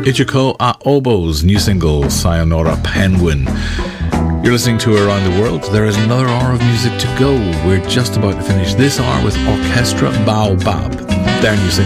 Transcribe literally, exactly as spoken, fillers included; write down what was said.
Ichiko Aobo's new single, Sayonara Penguin. You're listening to Around the World. There is another hour of music to go. We're just about to finish this hour with Orchestra Baobab. Their new single